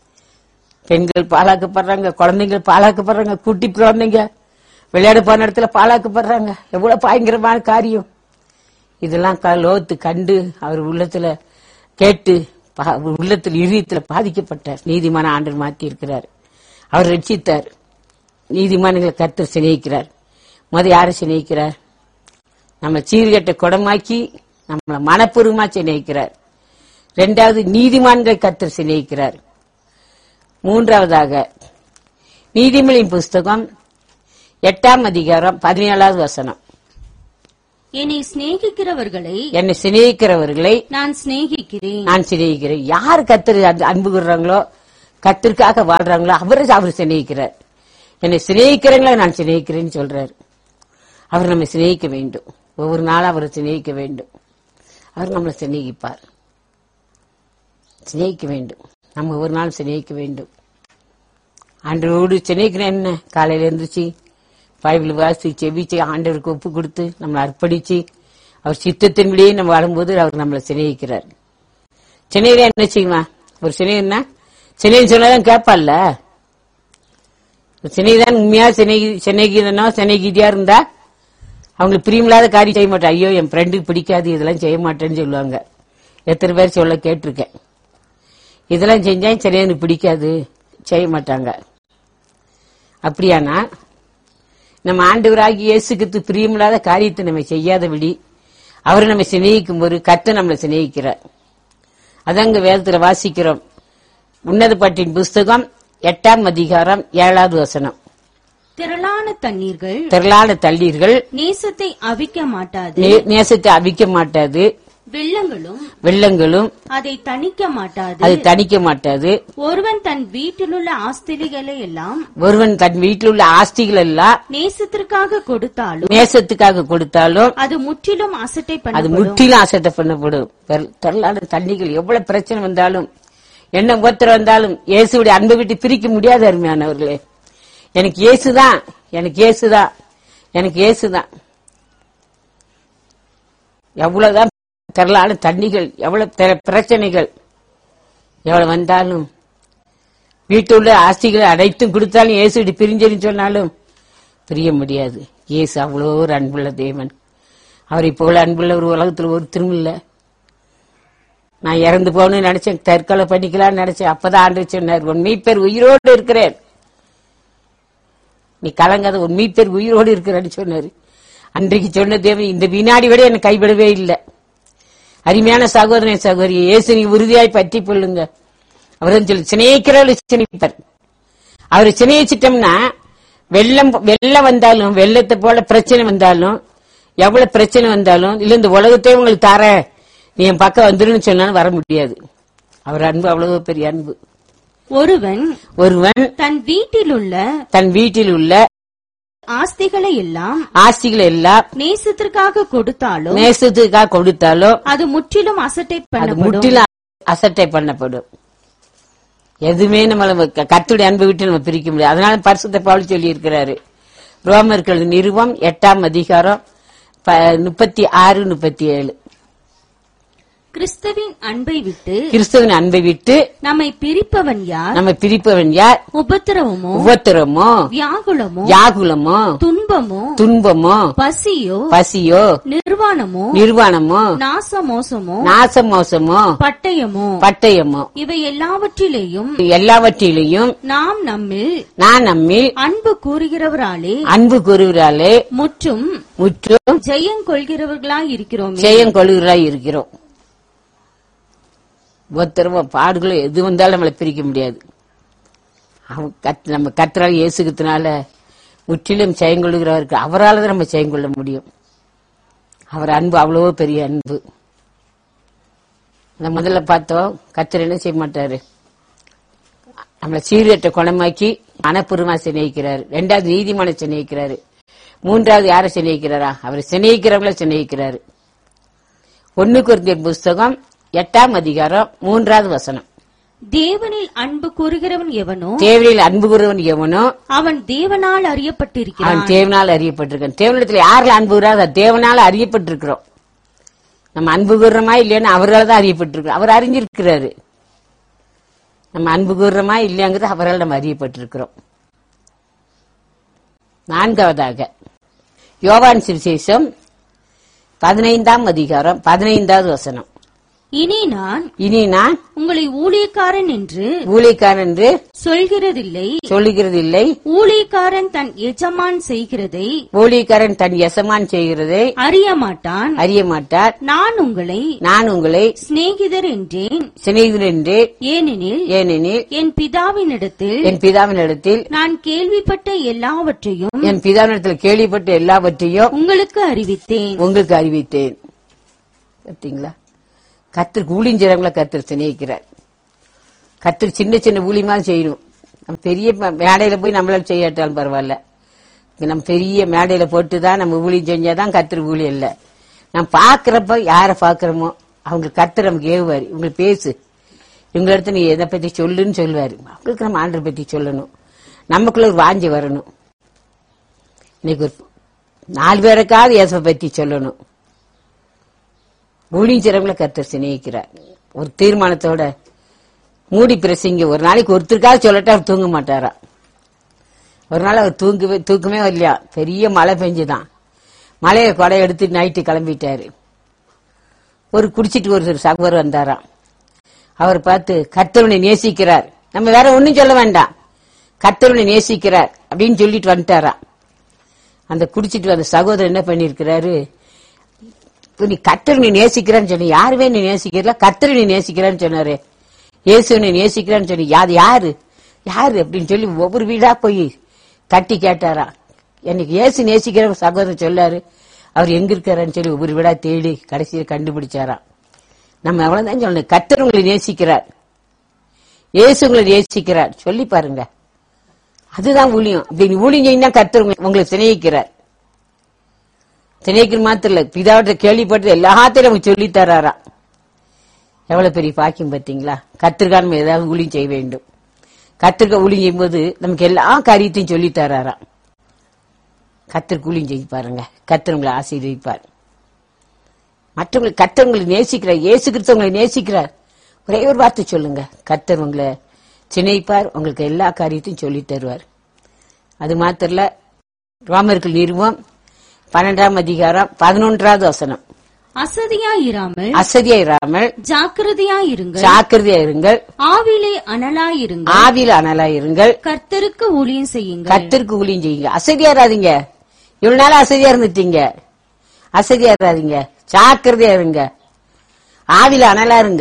பெண்கள் பாழாக்கப்படுறாங்க, குழந்தைகள் பாழாக்கப்படுறாங்க, குட்டி குழந்தைங்க விளையாட போன இடத்துல பாழாக்கப்படுறாங்க. எவ்வளவு பயங்கரமான காரியம் இதெல்லாம். க- லோத்து கண்டு அவர் உள்ளத்துல கேட்டு பா- உள்ளத்தில் இதயத்துல பாதிக்கப்பட்டார். நீதிமான ஆண்டவர் மாற்றி இருக்கிறார், அவர் ரட்சித்தார். நீதிமான்களை கர்த்தர் சிநேகிக்கிறார். முத யாரை சிநேகிக்கிறார்? நம்ம சீர்கட்ட குடமாக்கி நம்மளை மனப்பூர்வமா சிநேகிக்கிறார். இரண்டாவது, நீதிமான்கள் கர்த்தர் சிநேகிக்கிறார். மூன்றாவதாக, நீதிமொழியின் புஸ்தகம் எட்டாம் அதிகாரம் பதினேழாவது வசனம். என்னை சிநேகிக்கிறவர்களை என்னை சிநேகிக்கிறவர்களை நான் சிநேகிக்கிறேன். நான் சிநேகிக்கிறேன். யார் கர்த்தர் அன்பு கூறுறாங்களோ, கர்த்தருக்காக வாழ்றாங்களோ, அவரை அவர் சிநேகிக்கிறார். என்னை சிநேகிக்கிறவங்களை நான் சிநேகிக்கிறேன்னு சொல்றாரு. அவர் நம்ம சிநேகிக்க வேண்டும். ஒவ்வொரு நாளும் அவரை சிநேகிக்க வேண்டும். அவர் நம்மளை சிநேகிப்பார். சிநேகிக்க வேண்டும். நம்ம ஒவ்வொரு நாளும் சிநேகிக்க வேண்டும். ஆண்டவரோடு சிநேகிக்கிறேன் என்ன, காலையில எழுந்திரிச்சு பைபிள் வாசி செவிச்சு ஆண்டவருக்கு ஒப்பு கொடுத்து நம்மளை அர்ப்பணிச்சு அவர் சித்தத்தின்படியே நம்ம வாழும்போது அவர் நம்மளை சிநேகிக்கிறார். சிநேகிதா என்ன செய்யுமா? ஒரு சிநேகிதா சிநேகின்னு சொன்னாதான் கேட்பான்ல. சிநேகிதான் உண்மையா சிநேகி சிநேகிதனோ சிநேகிதியா இருந்தா அவங்களுக்கு பிரியமில்லாத காரியம் செய்ய மாட்டேன். ஐயோ, என் ஃப்ரெண்டுக்கு பிடிக்காது, இதெல்லாம் செய்ய மாட்டேன்னு சொல்லுவாங்க. எத்தனை பேர் சொல்ல கேட்டிருக்கேன். இதெல்லாம் செஞ்சா சரியா எனக்கு பிடிக்காது, செய்ய மாட்டாங்க. அப்படியானா நம்ம ஆண்டவராகி இயேசுக்கு பிரியமில்லாத காரியத்தை நம்ம செய்யாதபடி அவரை நம்ம சிநேகிக்கும் போது கர்த்தர் நம்மளை சிநேகிக்கிறார். அதாங்க வேதத்துல வாசிக்கிறோம். உன்னத பாட்டின் புஸ்தகம் எட்டாம் அதிகாரம் ஏழாவது வசனம். திரளான தண்ணீர்கள் திரளான தண்ணீர்கள் நேசத்தை அவிக்க மாட்டாது, நே- நேசத்தை அவிக்க மாட்டாது, வெள்ளங்களும் வெள்ளங்களும் அதை தணிக்க மாட்டாது. அது தணிக்க மாட்டாது. ஒருவன் தன் வீட்டிலுள்ள ஆஸ்திகளை எல்லாம் ஒருவன் தன் வீட்டில் உள்ள ஆஸ்திகள் எல்லாம் நேசத்திற்காக கொடுத்தாலும் நேசத்துக்காக கொடுத்தாலும் அது முற்றிலும் அசட்டை அது பண்ணப்படும். முற்றிலும் அசட்டை பண்ணப்படும். பெரு- திரளான தண்ணிகள் எவ்வளவு பிரச்சனை வந்தாலும் என்ன உபத்திரம் வந்தாலும் இயேசுடைய அன்பை விட்டு பிரிக்க முடியாது. அருமையானவர்களே, எனக்கு இயேசுதான், எனக்கு இயேசுதான், எனக்கு இயேசுதான். எவ்வளவுதான் திரளான தண்ணிகள், எவ்வளவு திர- பிரச்சனைகள் எவ்வளவு வந்தாலும் வீட்டுள்ள ஆஸ்திகளை அனைத்தும் கொடுத்தாலும் இயேசு இப்படி பிரிஞ்சேன்னு சொன்னாலும் பிரிய முடியாது. இயேசு அவ்வளோ ஒரு அன்புள்ள தேவன். அவரை போல அன்புள்ள ஒரு உலகத்தில் ஒருத்தரும் இல்லை. நான் இறந்து போகணும்னு நினைச்சேன், தற்கொலை பண்ணிக்கலாம்னு நினைச்சேன். அப்பதான் ஆண்டவர் சொன்னார், உன் மீட்பர் உயிரோடு இருக்கிறேன், நீ கலங்காத, உன் மீட்பர் உயிரோடு இருக்கிறேன்னு சொன்னாரு. அன்றைக்கு சொன்ன தேவன் இந்த வினாடி விட என்னை கைவிடவே இல்லை. அருமையான சகோதரன் சகோதரி, இயேசு நீ உறுதியாய் பற்றி கொள்ளுங்க. அவர் சொல்லி சிநேகிக்கிறவர்கள் சிநேகிப்பார். அவரை சிநேகிச்சிட்டோம்னா வெள்ளம் வெள்ளம் வந்தாலும், வெள்ளத்தை போல பிரச்சனை வந்தாலும், எவ்வளவு பிரச்சனை வந்தாலும், இல்ல இந்த உலகத்தை உங்களுக்கு தர, நீ என் பக்கம் வந்துருன்னு சொன்னாலும் வர முடியாது. அவர் அன்பு அவ்வளவு பெரிய அன்பு. ஒருவன் ஒருவன் தன் வீட்டிலுள்ள தன் வீட்டில் உள்ள ஆஸ்திகளை எல்லாம் ஆஸ்திகள் எல்லாம் நேசத்திற்காக கொடுத்தாலும் நேசத்துக்காக கொடுத்தாலும் அது முற்றிலும் அசட்டை அது பண்ணப்படும். முற்றிலும் அசட்டை பண்ணப்படும். எதுவுமே நம்ம கர்த்தருடைய அன்பை விட்டு நம்ம பிரிக்க முடியாது. அதனால பரிசுத்த பவுல் சொல்லி இருக்கிறாரு, ரோமர்கள் நிருபம் எட்டாம் அதிகாரம் முப்பத்தி ஆறு முப்பத்தி ஏழு. கிறிஸ்துவின் அன்பை விட்டு கிறிஸ்துவின் அன்பை விட்டு நம்மை பிரிப்பவன் யார்? நம்ம பிரிப்பவன் யார்? உபத்திரவமோ, உபத்திரமோ, வியாகுலமோ, யாகுலமோ, துன்பமோ, துன்பமோ, பசியோ, பசியோ, நிர்வாணமோ, நிர்வாணமோ, நாசமோசமோ, நாசமோசமோ, பட்டயமோ, பட்டயமோ, இவை எல்லாவற்றிலேயும் எல்லாவற்றிலையும் நாம் நம்மில் நான் நம்மில் அன்பு கூறுகிறவராலே அன்பு கூறுகிறாலே முற்றும் முற்றும் ஜெயங்கொள்கிறவர்களாய் இருக்கிறோம். ஜெயம் கொள்கிறாய் இருக்கிறோம். ஒருத்தரவோ பாடுகளோ எது வந்தாலும் நம்மளை பிரிக்க முடியாது. அவன் கத்- நம்ம கர்த்தரால் இயேசுகிறதுனால முற்றிலும் ஜெயங்கொள்கிறவருக்கு அவரால் தான் நம்ம ஜெயங்கொள்ள முடியும். அவர் அன்பு அவ்வளவோ பெரிய அன்பு. நம்ம முதல்ல பார்த்தோம், கர்த்தர் என்ன செய்ய மாட்டாரு, நம்மளை சீரற்ற குணமாக்கி மனப்பூர்வமா சிநேகிக்கிறாரு. ரெண்டாவது நீதிமான சிநேகிக்கிறாரு. மூன்றாவது யாரை சிநேகிக்கிறாரா? அவர் சிநேகிக்கிறவங்கள சிநேகிக்கிறாரு. ஒன்னு கொரிந்தியர் புஸ்தகம் எட்டாம் அதிகாரம் மூன்றாவது வசனம். தேவனில் அன்பு கூறுகிறவன் எவனோ தேவனில் அன்பு கூறுவன் எவனோ அவன் தேவனால் அறியப்பட்டிருக்கிறான். அவன் தேவனால் அறியப்பட்டிருக்கான். தேவனிடத்தில் யாரில் அன்பு கூறாத தேவனால் அறியப்பட்டிருக்கிறோம். நம்ம அன்பு கூறுறோமா இல்லையான்னு அவரால் தான் அறியப்பட்டிருக்கிறோம். அவர் அறிஞ்சிருக்கிறாரு. நம்ம அன்பு கூறுறோமா இல்லையாங்கிறது அவரால் நம்ம அறியப்பட்டிருக்கிறோம். நான்காவதாக யோவான் சுவிசேஷம் பதினைந்தாம் அதிகாரம் பதினைந்தாவது வசனம். இனி நான் இனி நான் உங்களை ஊழியக்காரன் என்று ஊழியக்காரன் என்று சொல்கிறதில்லை, சொல்லுகிறதில்லை, ஊழியக்காரன் தன் எஜமான் செய்கிறதை ஊழியக்காரன் தன் எசமான் செய்கிறதை அறிய மாட்டான். அறிய மாட்டார். நான் உங்களை நான் உங்களை சிநேகிதர் என்றேன், சிநேகிதர் என்று, ஏனெனில் ஏனெனில் என் பிதாவினிடத்தில் என் பிதாவினிடத்தில் நான் கேள்விப்பட்ட எல்லாவற்றையும் என் பிதாவினிடத்தில் கேள்விப்பட்ட எல்லாவற்றையும் உங்களுக்கு அறிவித்தேன். உங்களுக்கு அறிவித்தேன். பார்த்தீங்களா, கர்த்தர் ஊழியஞ்சவங்களை கர்த்தர் சிநேகிக்கிறார். கர்த்தர் சின்ன சின்ன ஊழியமா செய்யணும். நம்ம பெரிய மேடையில போய் நம்மளால செய்யாட்டாலும் பரவாயில்ல. நம்ம பெரிய மேடையில போட்டுதான் நம்ம ஊழியம் செஞ்சாதான் கர்த்தர் ஊழியம் இல்ல. நம்ம பாக்குறப்ப யார பாக்குறோமோ அவங்க கர்த்தர் நமக்கு ஏவுவாரு, இவங்களுக்கு பேசு, இவங்க இடத்துல நீ எதை பத்தி சொல்லுன்னு சொல்லுவாரு. அவங்களுக்கு நம்ம ஆண்டரை பத்தி சொல்லணும். நமக்குள்ள ஒரு வாஞ்சி வரணும். இன்னைக்கு ஒரு நாலு பேருக்காவது இயேசுவை பத்தி சொல்லணும். ஊழியஞ்சவங்களை கர்த்தர் சிநேகிக்கிறார். ஒரு தீர்மானத்தோட மூடி பிரசிங்க ஒரு நாளைக்கு ஒருத்தருக்காக சொல்லட்டா அவர் தூங்க மாட்டாரா. ஒரு நாள் அவர் தூங்கவே தூக்கமே வரலையா, பெரிய மழை பெஞ்சுதான். மழையை கொடை எடுத்து நைட்டு கிளம்பிட்டாரு. ஒரு குடிச்சிட்டு ஒரு சகோதரர் வந்தாராம். அவர் பார்த்து கர்த்தருனை நேசிக்கிறார், நம்ம வேற ஒன்னும் சொல்ல வேண்டாம், கர்த்தருனை நேசிக்கிறார் அப்படின்னு சொல்லிட்டு வந்துட்டாரா. அந்த குடிச்சிட்டு வந்த சகோதரர் என்ன பண்ணிருக்கிறாரு, நீ கர்த்தர் நீ நேசிக்கிறான்னு சொன்ன, யாருமே நீ நேசிக்கிறல, கர்த்தர் நீ நேசிக்கிறான்னு சொன்னாரு. இயேசு நீ நேசிக்கிறான்னு சொன்ன, அது யாரு? யாரு அப்படின்னு சொல்லி ஒவ்வொரு வீடா போய் தட்டி கேட்டாரா. எனக்கு ஏசு நேசிக்கிற சகோதரர் சொல்லாரு, அவர் எங்க இருக்காருன்னு சொல்லி ஒவ்வொரு வீடா தேடி கடைசியை கண்டுபிடிச்சாராம். நம்ம எவ்வளவுதான் சொல்லணும், கர்த்தர் உங்களை நேசிக்கிறார், ஏசு உங்களை நேசிக்கிறார் சொல்லி பாருங்க. அதுதான் ஊழியம். அப்படி ஊழியம் செய்யினா கர்த்தர் உங்களை சிநேகிக்கிறார். சிநேகிக்கிற மாத்திரம் இல்ல, பிதாவிட்ட கேள்விப்பட்டு எல்லாத்தையும் நமக்கு சொல்லி தராரா. எவ்வளவு பெரிய பாக்கியம் பார்த்தீங்களா. கர்த்தருக்காக நம்ம ஏதாவது ஊழியம் செய்ய வேண்டும். கர்த்தருக்கு ஊழியம் செய்யும் போது நமக்கு எல்லா காரியத்தையும் சொல்லி தராரா. கர்த்தருக்கு ஊழியம் செய்ய பாருங்க, கர்த்தர் உங்களை ஆசீர்வதிப்பார். மற்றவங்களுக்கு கர்த்தர் உங்களை நேசிக்கிறார், இயேசு கிறிஸ்து உங்களை நேசிக்கிறார். ஒரே ஒரு வார்த்தை சொல்லுங்க, கர்த்தர் உங்களை சிநேகிப்பார், உங்களுக்கு எல்லா காரியத்தையும் சொல்லி தருவார். அது மாத்திரம் இல்ல, ரோமர்கள் நிறுவம் பன்னெண்டாம் அதிகாரம் பதினொன்றாவது வசனம். அசதியாயிராமல் அசதியாயிராமல் ஜாக்கிரதையாயிருங்கள் ஜாக்கிரதையாயிருங்கள் ஆவிலே அனலாயிருங்கள் ஆவில அனலாயிருங்கள் கர்த்தருக்கு ஊழியம் செய்யுங்கள். கர்த்தருக்கு ஊழியம் செய்யுங்க. அசதியாராதீங்க. இவ்வளவு நாள் அசதியா இருந்துட்டீங்க, அசதியாராதீங்க, ஜாக்கிரதையா இருங்க, ஆவில அனலா இருங்க.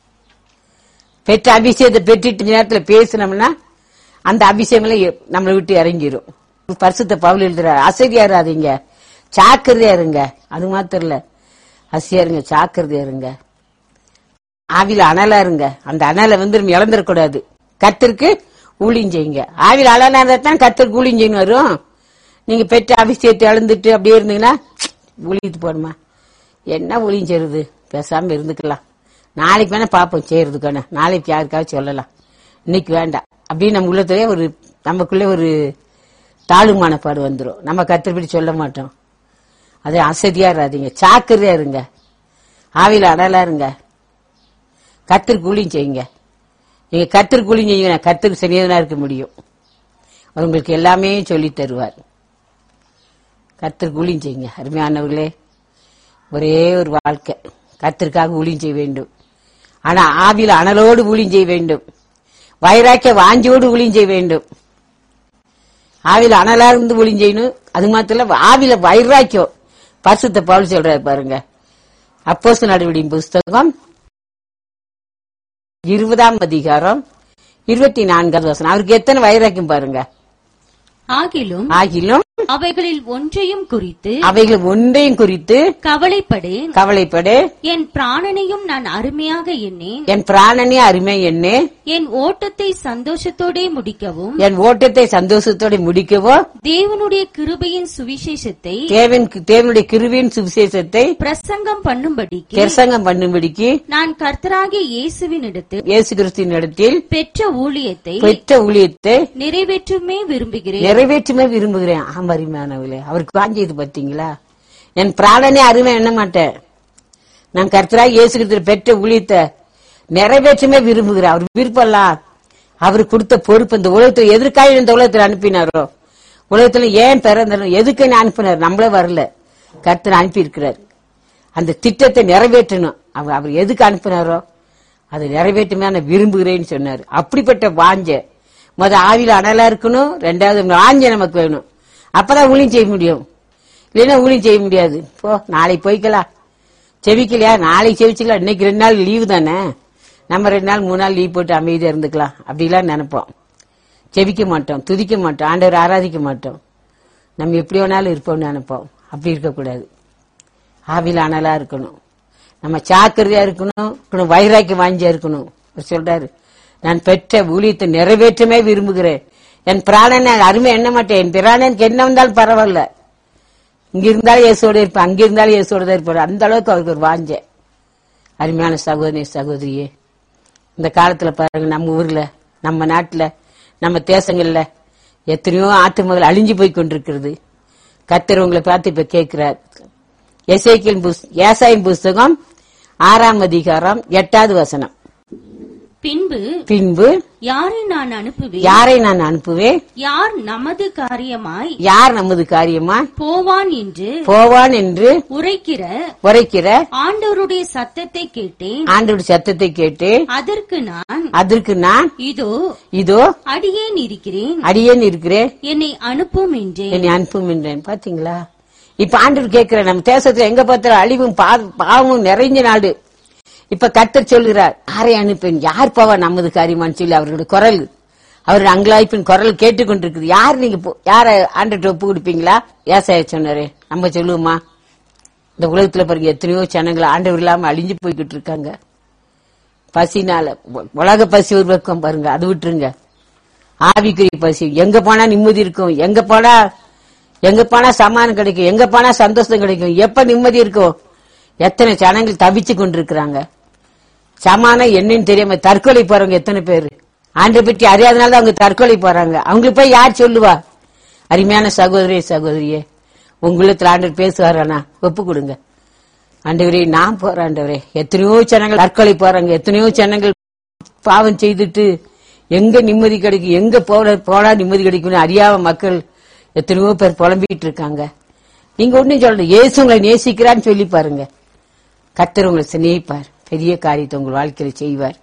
பெற்ற அபிஷேகத்தை பெற்றுட்டு நேரத்துல பேசினோம்னா அந்த அபிஷேகம் நம்மளை விட்டு இறங்கிரும். பரிசுத்த பவுல் எழுதுறார், அசதியாராதீங்க, ஜாக்கிரதையா இருங்க. அது மாத்திரம் இல்ல, அசையா இருங்க, ஜாக்கிரதையா இருங்க, ஆவில அனலா இருங்க. அந்த அனலை வந்து நம்ம இழந்துடக்கூடாது. கர்த்தருக்கு ஊழியம் செய்யுங்க. ஆவில அனலா இருந்தா தான் கர்த்தருக்கு ஊழியம் செய்யணும் வரும். நீங்க பெற்ற அபிஷேகத்தை இழந்துட்டு அப்படியே இருந்தீங்கன்னா ஊழியத்து போடுமா, என்ன ஊழியம் செய்யறது, பேசாம இருந்துக்கலாம். நாளைக்கு வேணா பாப்போம் செய்யறதுக்கான, நாளைக்கு யாருக்காவது சொல்லலாம், இன்னைக்கு வேண்டாம் அப்படின்னு நம்ம உள்ளத்திலே ஒரு நமக்குள்ளே ஒரு தாழ்வுமானப்பாடு வந்துடும். நம்ம கர்த்தர்படி சொல்ல மாட்டோம். அதே அசதியா இருங்க, சாக்கிரதையா இருங்க, ஆவில அடலா இருங்க, கர்த்தருக்கு ஊழியம் செய்யுங்க. நீங்க கர்த்தருக்கு ஊழியம் செய்யுங்க, கர்த்தருக்கு சரியாதனா இருக்க முடியும். அவர் உங்களுக்கு எல்லாமே சொல்லி தருவார். கர்த்தருக்கு ஊழியம் செய்யுங்க. அருமையானவர்களே, ஒரே ஒரு வாழ்க்கை கர்த்தருக்காக ஊழியம் செய்ய வேண்டும். ஆனா ஆவில அனலோடு ஊழியம் செய்ய வேண்டும். வைராக்கிய வாஞ்சியோடு ஊழியம் செய்ய வேண்டும். ஆவில அனலா இருந்து ஊழியம் செய்யணும். அது மாத்திரம் ஆவில வைராக்கியம். பரிசுத்த பவுல் சொல்றாரு பாருங்க, அப்போஸ்தலர் நடவடிக்கையின் புஸ்தகம் இருபதாம் அதிகாரம் இருபத்தி நான்காவது வசனம். அவருக்கு எத்தனை வைராக்கியம் பாருங்க. ஆகிலும் ஆகிலும் அவைகளில் ஒன்றையும் குறித்து அவைகள் ஒன்றையும் குறித்து கவலைப்படேன் கவலைப்படு என் பிராணனையும் நான் அருமையாக எண்ணேன் என் பிராணனே அருமை எண்ணே என் ஓட்டத்தை சந்தோஷத்தோடே முடிக்கவும் என் ஓட்டத்தை சந்தோஷத்தோட முடிக்கவோ தேவனுடைய கிருபையின் சுவிசேஷத்தை தேவன் தேவனுடைய கிருபையின் சுவிசேஷத்தை பிரசங்கம் பண்ணும்படிக்கு பிரசங்கம் பண்ணும்படிக்கு நான் கர்த்தராகிய இயேசுவின் இடத்தில் இயேசு கிறிஸ்துவின் இடத்தில் பெற்ற ஊழியத்தை பெற்ற ஊழியத்தை நிறைவேற்றுமே விரும்புகிறேன் நிறைவேற்றுமே விரும்புகிறேன். ஆமா, அருமையானவர்களே, அவருக்கு வாங்கியது பாத்தீங்களா. என் பிராணனே அருமை எண்ண மாட்டேன், நான் கர்த்தராகிய இயேசு கிறிஸ்து பெற்ற ஊழியத்தை நிறைவேற்றுமே விரும்புகிறேன். அவர் விருப்பம்லாம் அவரு கொடுத்த பொறுப்பு. இந்த உலகத்துல எதற்காக இந்த உலகத்துல அனுப்பினாரோ, உலகத்துல ஏன் பிறந்தாரோ, எதுக்குன்னு அனுப்பினார், நம்மளே வரல, கர்த்தர் அனுப்பி இருக்கிறார். அந்த திட்டத்தை நிறைவேற்றணும். அவர் அவர் எதுக்கு அனுப்பினாரோ அதை நிறைவேற்றுமே நான் விரும்புகிறேன்னு சொன்னாரு. அப்படிப்பட்ட வாஞ்ச முத ஆவில அனலா இருக்கணும். ரெண்டாவது வாஞ்ச நமக்கு வேணும். அப்பதான் ஊழியம் செய்ய முடியும். இல்லைன்னா ஊழியம் செய்ய முடியாது. போ, நாளைக்கு போய்க்கலாம், செவிக்கலையா நாளைக்கு செவிச்சுக்கலாம், இன்னைக்கு ரெண்டு நாள் லீவு தானே, நம்ம ரெண்டு நாள் மூணு நாள் லீவ் போட்டு அமைதியா இருந்துக்கலாம் அப்படிலாம் நினைப்போம். செவிக்க மாட்டோம், துதிக்க மாட்டோம், ஆண்டவர் ஆராதிக்க மாட்டோம். நம்ம எப்படி வேணாலும் இருப்போம்னு நினைப்போம். அப்படி இருக்கக்கூடாது. ஆவில அனலா இருக்கணும். நம்ம சாக்கிரதையா இருக்கணும், வைராக்கி வாஞ்சியா இருக்கணும். சொல்றாரு, நான் பெற்ற ஊழியத்தை நிறைவேற்றமே விரும்புகிறேன். என் பிராணனை அருமை எண்ண மாட்டேன். என் பிராணனுக்கு என்ன வந்தாலும் பரவாயில்ல, இங்க இருந்தாலும் இயேசோட இருப்பேன், அங்க இருந்தாலும் இயேசோட தான் இருப்பாரு. அந்த அளவுக்கு அவருக்கு ஒரு வாஞ்ச. அருமையான சகோதரி சகோதரியே, இந்த காலத்துல பாருங்க, நம்ம ஊர்ல, நம்ம நாட்டுல, நம்ம தேசங்கள்ல எத்தனையோ ஆத்துமகள் அழிஞ்சு போய் கொண்டிருக்கிறது. கர்த்தர் உங்களை பார்த்து இப்ப கேட்கிறார். எசேக்கியேல் ஏசாயின் புஸ்தகம் ஆறாம் அதிகாரம் எட்டாவது வசனம். பின்பு பின்பு யாரை நான் அனுப்புவேன் யாரை நான் அனுப்புவேன் யார் நமது காரியமாய் யார் நமது காரியமா போவான் என்று போவான் என்று உரைக்கிற உரைக்கிற ஆண்டவருடைய சத்தத்தை கேட்டேன். ஆண்டவருடைய சத்தத்தை கேட்டு அதற்கு நான் அதற்கு நான் இதோ இதோ அடியேன் இருக்கிறேன், அடியேன் இருக்கிறேன், என்னை அனுப்பும் என்றேன். என்னை அனுப்பும் என்றேன். பாத்தீங்களா, இப்ப ஆண்டவர் கேட்கிற, நம்ம தேசத்துல எங்க பார்த்தாலும் அழிவும் பாவமும் நிறைஞ்ச நாடு. இப்ப கர்த்தர் சொல்கிறார், யாரை அனுப்பேன், யார் போவா நமது காரியமான்னு சொல்லி அவர்களுடைய குரல் அவர் அங்கலாய்ப்பின் குரல் கேட்டுக்கொண்டிருக்குது. யார் நீங்க போ- யார ஆண்டுட்டு ஒப்பு கொடுப்பீங்களா? ஏசாயா சொன்னாரு, நம்ம சொல்லுவோமா? இந்த உலகத்துல பாருங்க எத்தனையோ ஜனங்கள் ஆண்டவர் இல்லாம அழிஞ்சு போய்கிட்டு இருக்காங்க. பசினால உ- உலக பசி ஒரு பக்கம் பாருங்க, அது விட்டுருங்க. ஆவிக்குரிய பசி, எங்க போனா நிம்மதி இருக்கும், எங்க போனா எங்க போனா சமாதானம் கிடைக்கும், எங்க போனா சந்தோஷம் கிடைக்கும், எப்ப நிம்மதி இருக்கும்? எத்தனை ஜனங்கள் தவிச்சு கொண்டிருக்கிறாங்க. சமாதானம் என்னன்னு தெரியாம தற்கொலை போறவங்க எத்தனை பேரு? ஆண்டை பற்றி அறியாதனால அவங்க தற்கொலை போறாங்க. அவங்களுக்கு போய் யார் சொல்லுவா? அருமையான சகோதரியே சகோதரியே, உங்களுத்துல ஆண்டவர் பேசுவாரானா ஒப்பு கொடுங்க. ஆண்டவரே நான் போறேன் ஆண்டவரே. எத்தனையோ ஜனங்கள் தற்கொலை போறாங்க, எத்தனையோ ஜனங்கள் பாவம் செய்துட்டு எங்க நிம்மதி கிடைக்கும், எங்க போல போனா நிம்மதி கிடைக்கும்னு அறியாம மக்கள் எத்தனையோ பேர் புலம்பிட்டு இருக்காங்க. நீங்க ஒன்னும் சொல்ல, இயேசு உங்களை நேசிக்கிறான்னு சொல்லி பாருங்க. கர்த்தர் உங்களை சிநேகிப்பார், பெரிய காரியத்தை உங்கள் வாழ்க்கையில செய்வார்.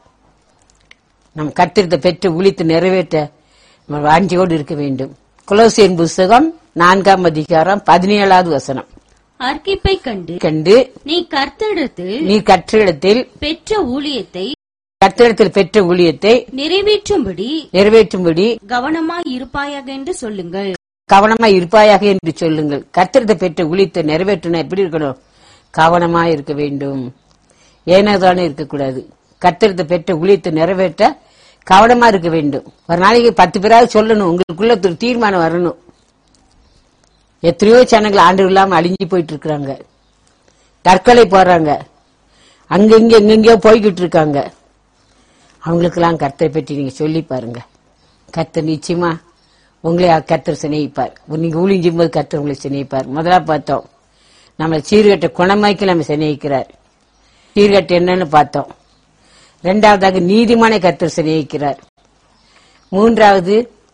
நம் கர்த்தரத்தை பெற்று ஊழித்து நிறைவேற்ற நம்ம வாஞ்சியோடு இருக்க வேண்டும். கொலோசியர் புஸ்தகம் நான்காம் அதிகாரம் பதினேழாவது வசனம். அர்க்கிப்பை கண்டு கண்டு நீ கர்த்தரிடத்தில் நீ கற்றிடத்தில் பெற்ற ஊழியத்தை கர்த்தரிடத்தில் பெற்ற ஊழியத்தை நிறைவேற்றும்படி நிறைவேற்றும்படி கவனமாய் இருப்பாயாக என்று சொல்லுங்கள். கவனமாய் இருப்பாயாக என்று சொல்லுங்கள். கர்த்தரத்தை பெற்ற ஊழியத்தை நிறைவேற்றினா எப்படி இருக்கணும்? கவனமா இருக்க வேண்டும். ஏனோதானே இருக்கக்கூடாது. கர்த்தரத்தை பெற்ற ஊழியத்தை நிறைவேற்ற கவனமா இருக்க வேண்டும். ஒரு நாளைக்கு பத்து பேராவது சொல்லணும், உங்களுக்குள்ள ஒரு தீர்மானம் வரணும். எத்தனையோ ஜனங்கள் ஆண்டவர் இல்லாம அழிஞ்சு போயிட்டு இருக்காங்க, தற்கொலை போறாங்க, அங்கங்க எங்கெங்கயோ போய்கிட்டு இருக்காங்க. அவங்களுக்கெல்லாம் கர்த்தரை பற்றி நீங்க சொல்லி பாருங்க. கர்த்தர் நிச்சயமா உங்களை கர்த்தர் சிநேகிப்பார். நீங்க ஊழிஞ்சும் போது கர்த்தர் உங்களை சிநேகிப்பார். முதலா பார்த்தோம், நம்ம சீர்கட்ட குணமாக்கி நம்ம சிநேகிக்கிறார். சீர்கட்டு என்னன்னு பார்த்தோம். இரண்டாவதாக நீதிமான கர்த்தர் சிநேகிக்கிறார். மூன்றாவது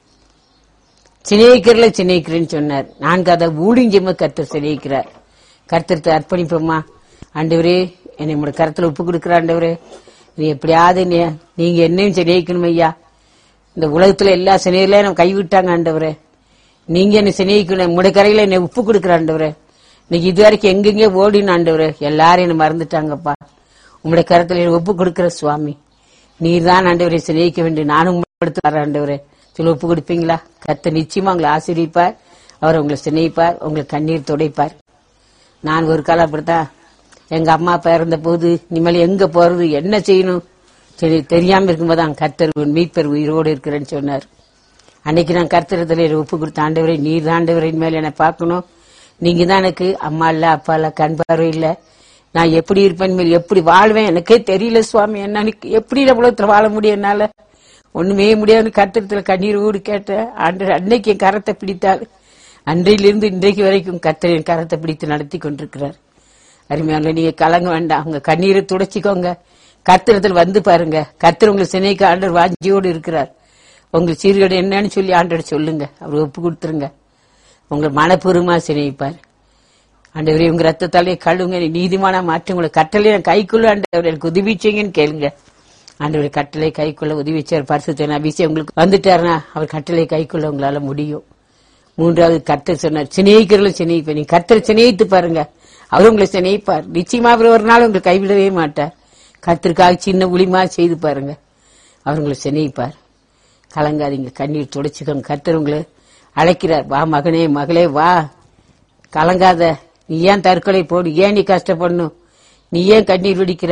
சிநேகிக்கிறல சிநேகிக்கிறேன்னு சொன்னார். நான்காவது ஊழிஞ்சம் கர்த்தர் சிநேகிக்கிறார். கர்த்தருக்கு அர்ப்பணிப்போமா? ஆண்டவரே என்னை உங்களுடைய கருத்துல ஒப்பு கொடுக்கிற ஆண்டவரே, நீ எப்படியாவது நீ- நீங்க என்னையும் சிநேகிக்கணும் ஐயா. இந்த உலகத்துல எல்லா சிநேகிலையும் நம்ம கைவிட்டாங்க ஆண்டவரே, நீங்க என்ன சிநேகிக்கணும். உங்களுடைய கரையில என்னை ஒப்பு கொடுக்கிற ஆண்டவரே. இன்னைக்கு இது வரைக்கும் எங்கெங்கே ஓடின ஆண்டவரே, எல்லாரும் என்ன மறந்துட்டாங்கப்பா. உங்களுடைய கருத்துல ஒப்பு கொடுக்கிற சுவாமி, நீர் தான் ஆண்டவரை சிநேகிக்க வேண்டும். நானும் உங்களுடைய வர ஆண்டவரே சொல்லி ஒப்பு கொடுப்பீங்களா? கர்த்தர் நிச்சயமா உங்களை ஆசீர்வதிப்பார். அவர் உங்களை சிநேகிப்பார், உங்களுக்கு கண்ணீர் துடைப்பார். நான் ஒரு காலம் அப்படித்தான், எங்க அம்மா அப்பா இறந்த போது இனிமேல் எங்க போறது என்ன செய்யணும் சரி தெரியாம இருக்கும்போது கர்த்தர் மீட்பர் உயிரோடு இருக்கிறேன்னு சொன்னார். அன்னைக்கு நான் கர்த்தரத்துல ஒப்பு கொடுத்த ஆண்டவரை, நீர் தான் ஆண்டவரை மேல என்னை பார்க்கணும். நீங்க தான் எனக்கு அம்மா இல்ல அப்பா இல்ல கண் பார்வை இல்ல, நான் எப்படி இருப்பேன் மேல் எப்படி வாழ்வேன் எனக்கே தெரியல சுவாமி. என்ன எப்படி உலகத்துல வாழ முடியும், என்னால ஒண்ணுமே முடியாது. கர்த்தரத்துல கண்ணீர் ஊடு கேட்ட ஆண்டு அன்னைக்கு என் கரத்தை பிடித்தார். அன்றையிலிருந்து இன்றைக்கு வரைக்கும் கர்த்தர் என் கரத்தை பிடித்து நடத்தி கொண்டிருக்கிறார். அருமையாக நீங்க கலங்க வேண்டாம், உங்க கண்ணீரை துடைச்சிக்கோங்க. கர்த்தரத்தில் வந்து பாருங்க. கர்த்தர் உங்களை சினைக்கு ஆண்டவர் வாஞ்சியோடு இருக்கிறார். உங்களுக்கு சீர்கேடு என்னன்னு சொல்லி ஆண்டவர் சொல்லுங்க, அவர் ஒப்பு கொடுத்துருங்க. உங்களை மனப்பூர்வமா சினைப்பார். ஆண்டவரே உங்க ரத்தத்தாலே கழுவுங்க, நீதிமான மாற்றம் உங்களை கட்டளை கைக்குள்ள ஆண்டவர் எனக்கு உதவி செய்யுங்கன்னு கேளுங்க. ஆண்டவரை கட்டளை கைக்குள்ள உதவிச்சார். பரிசுத்த அபிஷேகம் உங்களுக்கு வந்துட்டாருன்னா அவர் கட்டளை கைக்குள்ள உங்களால முடியும். மூன்றாவது கர்த்தர் சொன்னார், சிநேகிக்கிறதும் சிநேகிப்பேன். நீங்க கர்த்தரை சிநேகித்து பாருங்க, அவர் உங்களை சிநேகிப்பார். நிச்சயமா அவர் ஒரு நாள் உங்களை கைவிடவே மாட்டார். கர்த்தருக்காக சின்ன உளிமா செய்து பாருங்க, அவர் உங்களை சிநேகிப்பார். கலங்காதீங்க, கண்ணீர் துடைச்சுக்கோங்க. கர்த்தர் உங்களை அழைக்கிறார், வா மகனே மகளே வா, கலங்காத. நீ ஏன் தற்கொலை போடு, ஏன் நீ கஷ்டப்படணும், நீ ஏன் கண்ணீர் வெடிக்கிற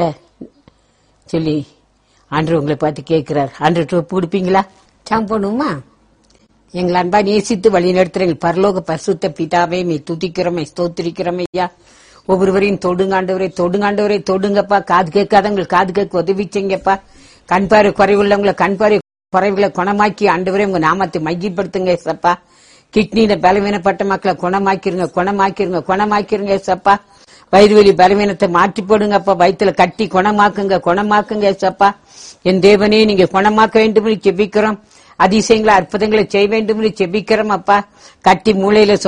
சொல்லி ஆண்டவர் உங்களை பார்த்து கேட்கிறார். ஆண்டவர் ஒப்பு கொடுப்பீங்களா? சாம் பண்ணுமா? எங்கள் அன்பா நேசித்து வழி நடத்துற எங்கள் பரலோக பரிசுத்த பிதாவே, மே துதிக்கிறோமே ஸ்தோத்திரிக்கிறோமே ஐயா. ஒவ்வொருவரையும் தொடுங்காண்டவரை தொடுங்காண்டவரை தொடுங்கப்பா. காது கேட்காதவங்க காது கேட்க உதவிச்சீங்கப்பா. கண்பாறை குறைவுள்ளவங்களை கண்பாறை குறைவுகளை குணமாக்கி ஆண்டவரே உங்க நாமத்தை மையப்படுத்துங்க சப்பா. கிட்னியில பலவீனப்பட்ட மக்களை குணமாக்கிருங்க குணமாக்கிருங்க குணமாக்கிருங்க சப்பா. வயிறு வலி பலவீனத்தை மாற்றி போடுங்கப்பா. வயிற்றுல கட்டி குணமாக்குங்க குணமாக்குங்க சப்பா. என் தேவனே நீங்க குணமாக்க வேண்டும் ஜெபிக்கிறோம். அதிசயங்களை அற்புதங்களை செய்ய வேண்டும் ஜெபிக்கிறோம் அப்பா. கட்டி மூளையில